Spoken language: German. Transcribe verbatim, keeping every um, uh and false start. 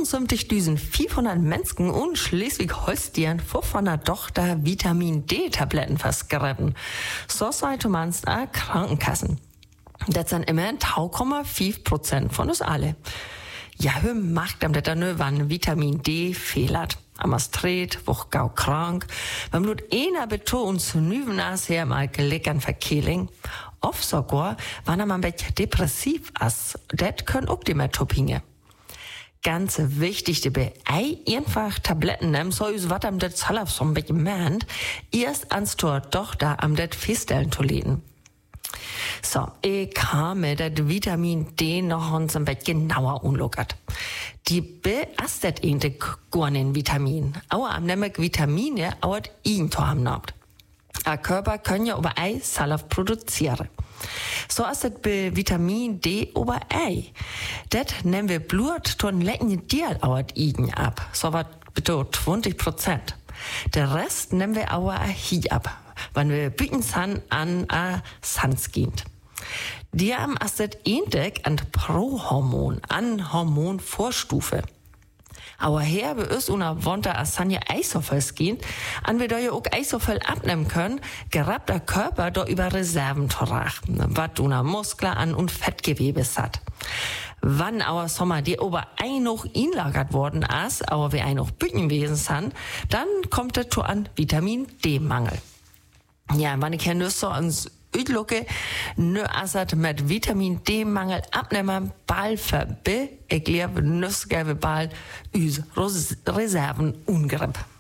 vierundsiebzigtausendfünfhundert Menschen und Schleswig-Holstein von der Tochter Vitamin D-Tabletten verschrieben. So sagt man a Krankenkassen. Das sind immerhin zwei Komma fünf Prozent von uns alle. Ja, hör macht am das nö, wann Vitamin D fehlert. Am Astret, woch gau krank, wenn blut einer betont nüven as her mal geleckern Verkehling. Oft sogar, wann am ein bisschen depressiv as, das können auch die Metopinge. Ganz wichtig, dabei, ei einfach Tabletten nehmen, so is wat am det Zalaf so ein bisschen meint, erst ans Tor doch da am det feststellen zu leden. So, ich kam mir das Vitamin D noch uns ein bisschen genauer unlockert. Die beastet ähnte gornen Vitamin. Aber am nämlich Vitamine auch ihn zu haben habt. A Körper können ja über Ei Salaf produzieren. So ist das bei Vitamin D über Ei. Das nehmen wir Blut ton lecken Dial auch ihn ab. So was bedeutet zwanzig Prozent. Der Rest nehmen wir aber hier ab, wenn wir büten san an a Sans gehen. Die haben as das ähnlich an Prohormon, an Hormonvorstufe. Aber her bei uns una Wonter as san ja Eishoffels gehen, an wir da ja auch Eishoffel abnehmen können, gerat der Körper da über Reserven torach, wat una Muskler an und Fettgewebe hat. Wann aber Sommer die ober ein noch inlagert worden as, aber wir ein noch bücken wesen san, dann kommt es zu an Vitamin D-Mangel. Ja, wann ich ja so ans Üdlucke, nö asat mit Vitamin D-Mangel abnehmen, bald verbe, ich glaube, nüssgäbe bald üs Reserven ungripp.